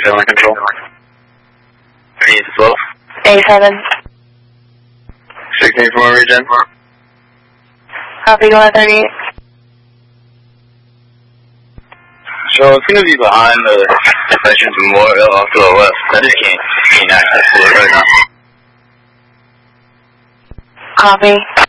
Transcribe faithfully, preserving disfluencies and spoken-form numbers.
seven control. Three twelve. A seven. Sixteen four region. Copy one thirty-eight. So it's going to be behind the Veterans Memorial off to the west. I just can't, can't access to it right now. Copy.